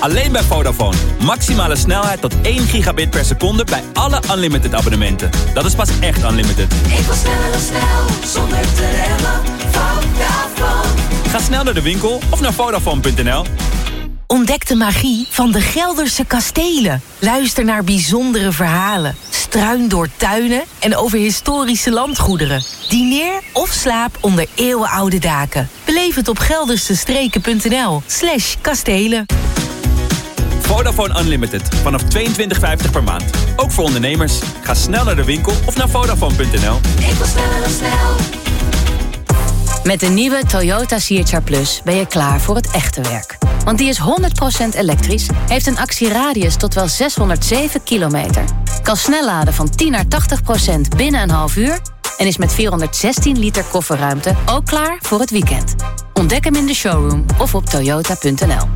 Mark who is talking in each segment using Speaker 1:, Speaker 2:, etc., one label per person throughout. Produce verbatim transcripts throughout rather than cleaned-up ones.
Speaker 1: Alleen bij Vodafone. Maximale snelheid tot één gigabit per seconde bij alle unlimited abonnementen. Dat is pas echt unlimited.
Speaker 2: Ik wil sneller, snel, zonder te remmen. Vodafone.
Speaker 1: Ga snel naar de winkel of naar Vodafone punt n l.
Speaker 3: Ontdek de magie van de Gelderse kastelen. Luister naar bijzondere verhalen. Struin door tuinen en over historische landgoederen. Dineer of slaap onder eeuwenoude daken. Beleef het op geldersestreken punt n l slash kastelen.
Speaker 1: Vodafone Unlimited. Vanaf tweeëntwintig vijftig per maand. Ook voor ondernemers. Ga snel naar de winkel of naar Vodafone punt n l.
Speaker 2: Ik wil sneller, snel.
Speaker 4: Met de nieuwe Toyota C H R Plus ben je klaar voor het echte werk. Want die is honderd procent elektrisch, heeft een actieradius tot wel zeshonderdzeven kilometer... kan snel laden van tien naar tachtig procent binnen een half uur... en is met vierhonderdzestien liter kofferruimte ook klaar voor het weekend. Ontdek hem in de showroom of op toyota punt n l.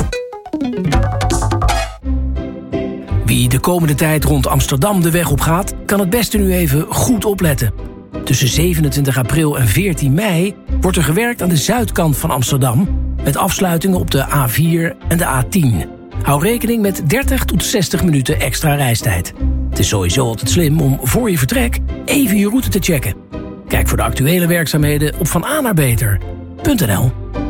Speaker 5: Wie de komende tijd rond Amsterdam de weg op gaat, kan het beste nu even goed opletten. Tussen zevenentwintig april en veertien mei wordt er gewerkt aan de zuidkant van Amsterdam, met afsluitingen op de A vier en de A tien. Hou rekening met dertig tot zestig minuten extra reistijd. Het is sowieso altijd slim om voor je vertrek even je route te checken. Kijk voor de actuele werkzaamheden op vananaarbeter punt n l.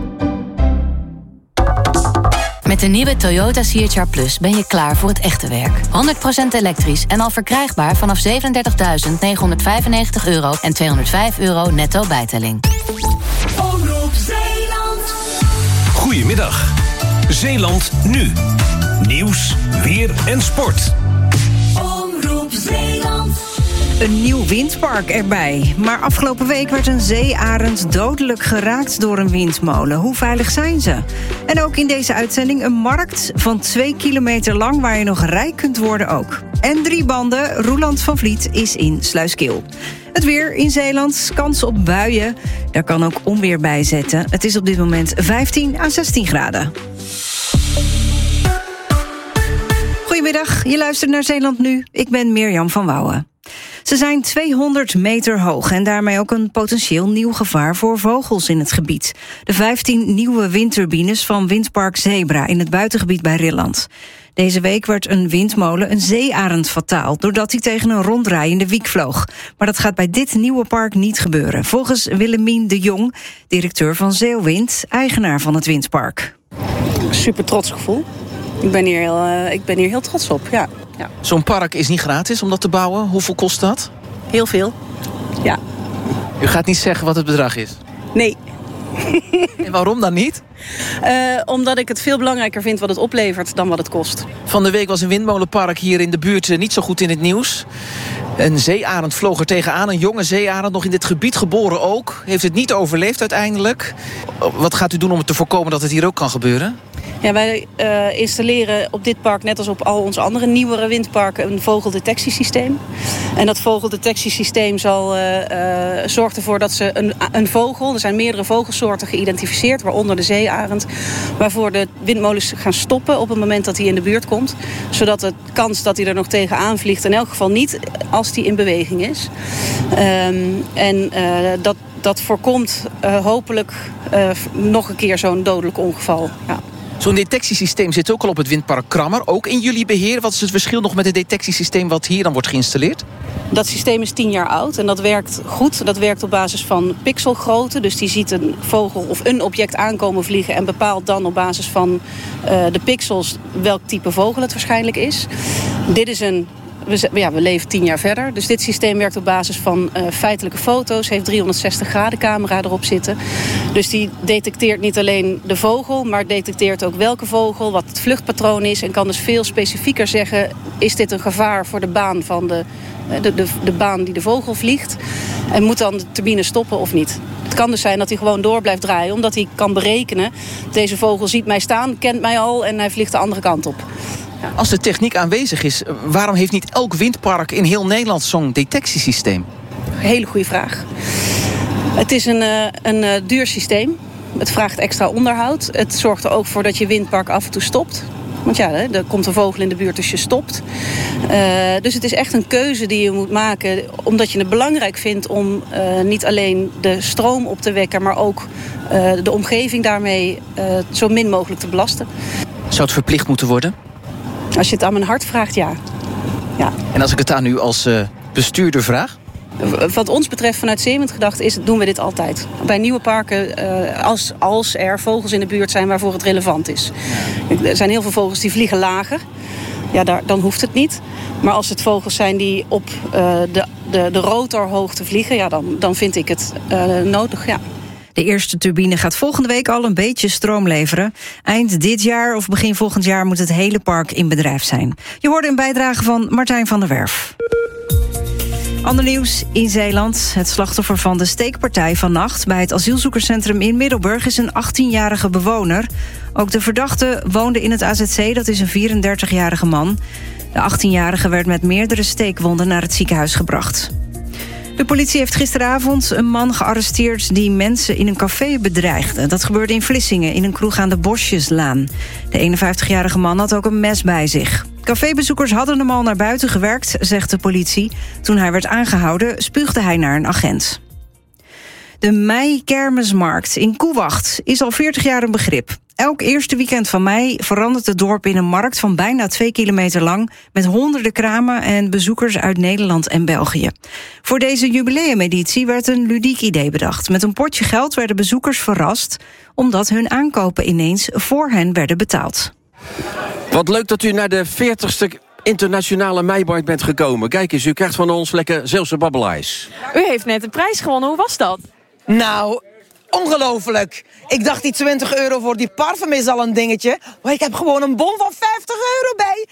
Speaker 4: Met de nieuwe Toyota C H R Plus ben je klaar voor het echte werk. honderd procent elektrisch en al verkrijgbaar vanaf zevenendertigduizend negenhonderdvijfennegentig euro en tweehonderdvijf euro netto bijtelling.
Speaker 2: Omroep Zeeland.
Speaker 6: Goedemiddag. Zeeland nu. Nieuws, weer en sport.
Speaker 2: Omroep Zeeland.
Speaker 7: Een nieuw windpark erbij. Maar afgelopen week werd een zeearend dodelijk geraakt door een windmolen. Hoe veilig zijn ze? En ook in deze uitzending een markt van twee kilometer lang... waar je nog rijk kunt worden ook. En drie banden, Roeland van Vliet is in Sluiskil. Het weer in Zeeland, kans op buien. Daar kan ook onweer bij zetten. Het is op dit moment vijftien à zestien graden. Goedemiddag, je luistert naar Zeeland Nu. Ik ben Mirjam van Wouwen. Ze zijn tweehonderd meter hoog en daarmee ook een potentieel nieuw gevaar voor vogels in het gebied. De vijftien nieuwe windturbines van Windpark Zebra in het buitengebied bij Rilland. Deze week werd een windmolen een zeearend fataal, doordat hij tegen een ronddraaiende wiek vloog. Maar dat gaat bij dit nieuwe park niet gebeuren. Volgens Willemien de Jong, directeur van Zeewind, eigenaar van het windpark.
Speaker 8: Super trots gevoel. Ik ben hier heel, uh, ik ben hier heel trots op, ja. ja.
Speaker 9: Zo'n park is niet gratis om dat te bouwen. Hoeveel kost dat?
Speaker 8: Heel veel, ja.
Speaker 9: U gaat niet zeggen wat het bedrag is?
Speaker 8: Nee.
Speaker 9: En waarom dan niet?
Speaker 8: Uh, omdat ik het veel belangrijker vind wat het oplevert dan wat het kost.
Speaker 9: Van de week was een windmolenpark hier in de buurt niet zo goed in het nieuws. Een zeearend vloog er tegenaan, een jonge zeearend, nog in dit gebied geboren ook. Heeft het niet overleefd uiteindelijk. Wat gaat u doen om het te voorkomen dat het hier ook kan gebeuren?
Speaker 8: Ja, wij uh, installeren op dit park, net als op al onze andere nieuwere windparken, een vogeldetectiesysteem. En dat vogeldetectiesysteem zal, uh, uh, zorgt ervoor dat ze een, een vogel, er zijn meerdere vogelsoorten geïdentificeerd, waaronder de zeearend, waarvoor de windmolens gaan stoppen op het moment dat hij in de buurt komt. Zodat de kans dat hij er nog tegenaan vliegt in elk geval niet als hij in beweging is. Um, en uh, dat, dat voorkomt uh, hopelijk uh, nog een keer zo'n dodelijk ongeval. Ja.
Speaker 9: Zo'n detectiesysteem zit ook al op het windpark Krammer. Ook in jullie beheer. Wat is het verschil nog met het detectiesysteem wat hier dan wordt geïnstalleerd?
Speaker 8: Dat systeem is tien jaar oud en dat werkt goed. Dat werkt op basis van pixelgrootte. Dus die ziet een vogel of een object aankomen vliegen en bepaalt dan op basis van uh, de pixels welk type vogel het waarschijnlijk is. Dit is een... We, ja, we leven tien jaar verder. Dus dit systeem werkt op basis van uh, feitelijke foto's. Heeft driehonderdzestig graden camera erop zitten. Dus die detecteert niet alleen de vogel, maar detecteert ook welke vogel, wat het vluchtpatroon is. En kan dus veel specifieker zeggen, is dit een gevaar voor de baan, van de, de, de, de baan die de vogel vliegt? En moet dan de turbine stoppen of niet? Het kan dus zijn dat hij gewoon door blijft draaien, omdat hij kan berekenen, deze vogel ziet mij staan, kent mij al en hij vliegt de andere kant op. Ja.
Speaker 9: Als de techniek aanwezig is, waarom heeft niet elk windpark in heel Nederland zo'n detectiesysteem?
Speaker 8: Hele goede vraag. Het is een, een duur systeem. Het vraagt extra onderhoud. Het zorgt er ook voor dat je windpark af en toe stopt. Want ja, er komt een vogel in de buurt, dus je stopt. Uh, dus het is echt een keuze die je moet maken, omdat je het belangrijk vindt om uh, niet alleen de stroom op te wekken, maar ook uh, de omgeving daarmee uh, zo min mogelijk te belasten.
Speaker 9: Zou het verplicht moeten worden?
Speaker 8: Als je het aan mijn hart vraagt, ja. ja.
Speaker 9: En als ik het aan u als uh, bestuurder vraag?
Speaker 8: Wat ons betreft vanuit Zeewind gedacht is, doen we dit altijd. Bij nieuwe parken, uh, als, als er vogels in de buurt zijn waarvoor het relevant is. Ja. Er zijn heel veel vogels die vliegen lager. Ja, daar, dan hoeft het niet. Maar als het vogels zijn die op uh, de, de, de rotorhoogte vliegen, ja, dan, dan vind ik het uh, nodig, ja.
Speaker 7: De eerste turbine gaat volgende week al een beetje stroom leveren. Eind dit jaar of begin volgend jaar moet het hele park in bedrijf zijn. Je hoorde een bijdrage van Martijn van der Werf. Ander nieuws in Zeeland. Het slachtoffer van de steekpartij vannacht bij het asielzoekerscentrum in Middelburg is een achttienjarige bewoner. Ook de verdachte woonde in het A Z C, dat is een vierendertigjarige man. De achttienjarige werd met meerdere steekwonden naar het ziekenhuis gebracht. De politie heeft gisteravond een man gearresteerd die mensen in een café bedreigde. Dat gebeurde in Vlissingen, in een kroeg aan de Bosjeslaan. De eenenvijftigjarige man had ook een mes bij zich. Cafébezoekers hadden hem al naar buiten gewerkt, zegt de politie. Toen hij werd aangehouden, spuugde hij naar een agent. De mei-kermismarkt in Koewacht is al veertig jaar een begrip. Elk eerste weekend van mei verandert het dorp in een markt van bijna twee kilometer lang, met honderden kramen en bezoekers uit Nederland en België. Voor deze jubileumeditie werd een ludiek idee bedacht. Met een potje geld werden bezoekers verrast, omdat hun aankopen ineens voor hen werden betaald.
Speaker 10: Wat leuk dat u naar de veertigste internationale meimarkt bent gekomen. Kijk eens, u krijgt van ons lekker Zeeuwse babbelijs.
Speaker 11: U heeft net een prijs gewonnen, hoe was dat?
Speaker 12: Nou, ongelooflijk. Ik dacht die twintig euro voor die parfum is al een dingetje. Maar ik heb gewoon een bon van vijftig euro bij.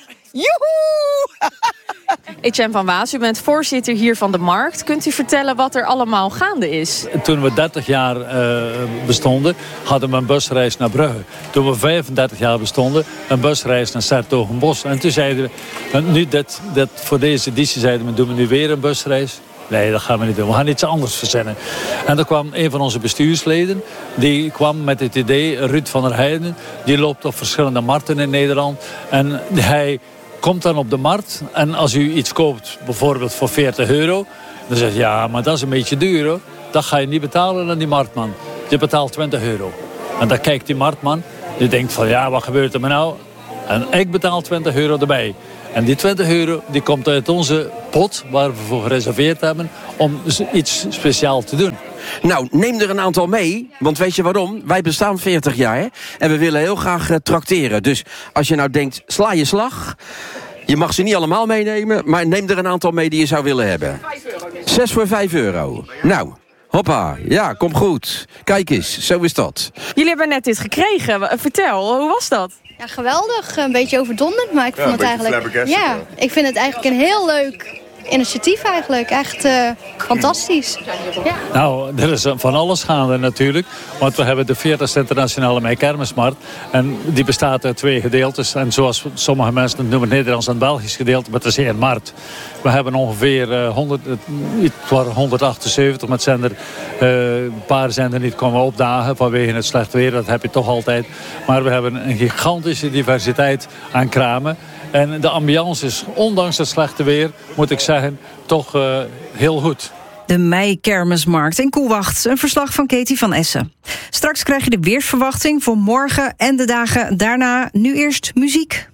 Speaker 12: Joehoe!
Speaker 11: Etienne van Waas, u bent voorzitter hier van de markt. Kunt u vertellen wat er allemaal gaande is?
Speaker 13: Toen we dertig jaar uh, bestonden, hadden we een busreis naar Brugge. Toen we vijfendertig jaar bestonden, een busreis naar 's-Hertogenbosch. En toen zeiden we, nu dit, dit, voor deze editie zeiden we, doen we nu weer een busreis? Nee, dat gaan we niet doen. We gaan iets anders verzinnen. En er kwam een van onze bestuursleden. Die kwam met het idee, Ruud van der Heijden. Die loopt op verschillende markten in Nederland. En hij komt dan op de markt. En als u iets koopt, bijvoorbeeld voor veertig euro. Dan zegt hij, ja, maar dat is een beetje duur hoor. Dat ga je niet betalen aan die marktman. Je betaalt twintig euro. En dan kijkt die marktman. Die denkt van, ja, wat gebeurt er me nou? En ik betaal twintig euro erbij. En die twintig euro die komt uit onze pot, waar we voor gereserveerd hebben, om iets speciaals te doen.
Speaker 10: Nou, neem er een aantal mee, want weet je waarom? Wij bestaan veertig jaar en we willen heel graag uh, trakteren. Dus als je nou denkt, sla je slag. Je mag ze niet allemaal meenemen, maar neem er een aantal mee die je zou willen hebben. Zes voor vijf euro. Nou, hoppa, ja, kom goed. Kijk eens, zo is dat.
Speaker 11: Jullie hebben net dit gekregen. Vertel, hoe was dat?
Speaker 14: Ja, geweldig. Een beetje overdonderd, maar ik vond
Speaker 15: ja,
Speaker 14: het eigenlijk... Ja, ik vind het eigenlijk een heel leuk initiatief eigenlijk. Echt uh, fantastisch. Ja.
Speaker 13: Nou, er is van alles gaande natuurlijk. Want we hebben de veertigste internationale mei-kermismarkt. En die bestaat uit twee gedeeltes. En zoals sommige mensen het noemen, het Nederlands en het Belgisch gedeelte. Maar het is één markt. We hebben ongeveer uh, honderd, het waren honderdachtenzeventig, met zijn er uh, een paar zijn er niet komen opdagen vanwege het slecht weer. Dat heb je toch altijd. Maar we hebben een gigantische diversiteit aan kramen. En de ambiance is, ondanks het slechte weer, moet ik zeggen, toch uh, heel goed.
Speaker 7: De mei-kermismarkt in Koewacht. Een verslag van Katie van Essen. Straks krijg je de weersverwachting voor morgen en de dagen daarna. Nu eerst muziek.